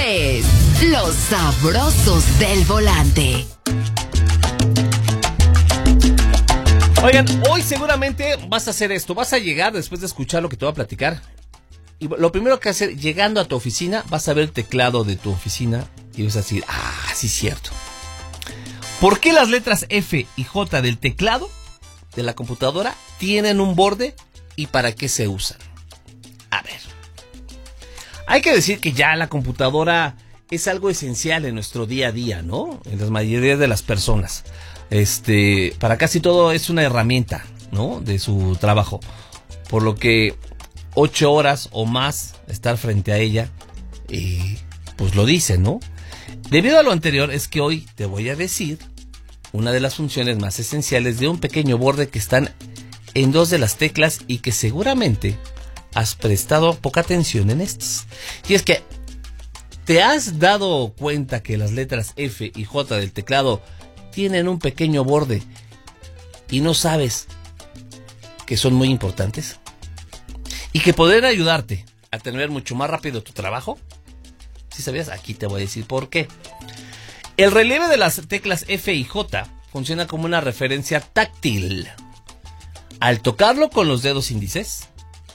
es Los Sabrosos del Volante. Oigan, hoy seguramente vas a hacer esto. Vas a llegar después de escuchar lo que te voy a platicar. Y lo primero que hacer, llegando a tu oficina, vas a ver el teclado de tu oficina y vas a decir, sí es cierto. ¿Por qué las letras F y J del teclado de la computadora tienen un borde y para qué se usan? A ver. Hay que decir que ya la computadora es algo esencial en nuestro día a día, ¿no? En la mayoría de las personas. Para casi todo es una herramienta, ¿no? De su trabajo. Por lo que 8 horas o más estar frente a ella, pues lo dice, ¿no? Debido a lo anterior es que hoy te voy a decir una de las funciones más esenciales de un pequeño borde que están en 2 de las teclas y que seguramente has prestado poca atención en estas. Y es que, ¿te has dado cuenta que las letras F y J del teclado tienen un pequeño borde y no sabes que son muy importantes? Y que podrán ayudarte a tener mucho más rápido tu trabajo. ¿Sí sabías? Aquí te voy a decir por qué. El relieve de las teclas F y J funciona como una referencia táctil. Al tocarlo con los dedos índices,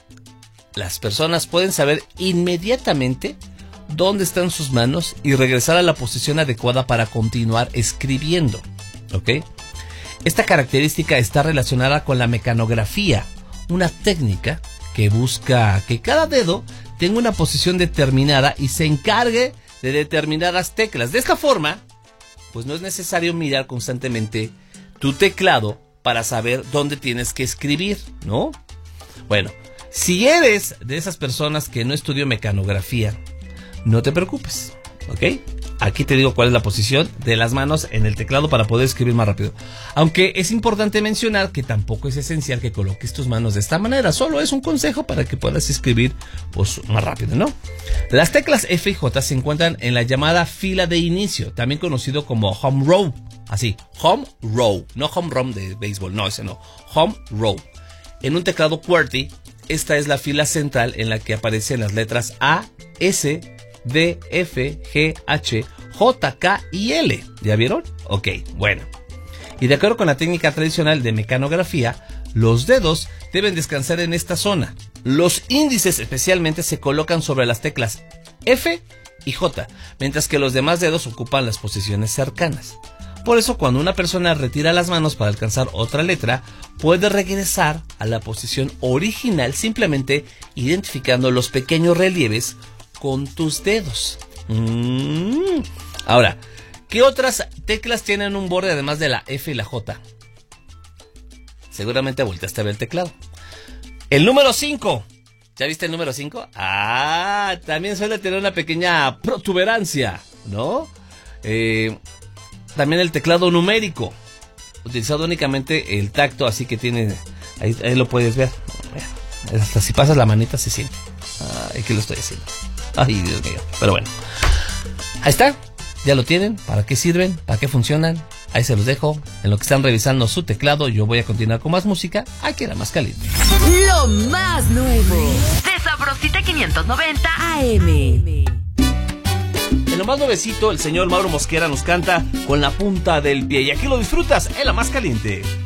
las personas pueden saber inmediatamente dónde están sus manos y regresar a la posición adecuada para continuar escribiendo. ¿Ok? Esta característica está relacionada con la mecanografía, una técnica que busca que cada dedo tenga una posición determinada y se encargue de determinadas teclas. De esta forma, pues no es necesario mirar constantemente tu teclado para saber dónde tienes que escribir, ¿no? Bueno, si eres de esas personas que no estudió mecanografía, no te preocupes, ¿ok? Aquí te digo cuál es la posición de las manos en el teclado para poder escribir más rápido. Aunque es importante mencionar que tampoco es esencial que coloques tus manos de esta manera. Solo es un consejo para que puedas escribir pues, más rápido, ¿no? Las teclas F y J se encuentran en la llamada fila de inicio, también conocido como home row. Así, home row. No home run de béisbol, no, ese no. Home row. En un teclado QWERTY, esta es la fila central en la que aparecen las letras A, S, D, F, G, H, J, K y L. ¿Ya vieron? Ok, bueno. Y de acuerdo con la técnica tradicional de mecanografía, los dedos deben descansar en esta zona. Los índices especialmente se colocan sobre las teclas F y J, mientras que los demás dedos ocupan las posiciones cercanas. Por eso, cuando una persona retira las manos para alcanzar otra letra, puede regresar a la posición original simplemente identificando los pequeños relieves con tus dedos. Ahora, ¿qué otras teclas tienen un borde además de la F y la J? Seguramente volteaste a ver el teclado. El número 5. ¿Ya viste el número 5? También suele tener una pequeña protuberancia, ¿no? También el teclado numérico, utilizado únicamente el tacto, así que tiene... Ahí lo puedes ver. Hasta si pasas la manita se siente. ¿Qué lo estoy haciendo? Ay, Dios mío. Pero bueno. Ahí está. Ya lo tienen. ¿Para qué sirven? ¿Para qué funcionan? Ahí se los dejo. En lo que están revisando su teclado, yo voy a continuar con más música. Aquí era Más Caliente. Lo más nuevo de Sabrosita 590 AM. En lo más nuevecito, el señor Mauro Mosquera nos canta Con la punta del pie. Y aquí lo disfrutas en La Más Caliente.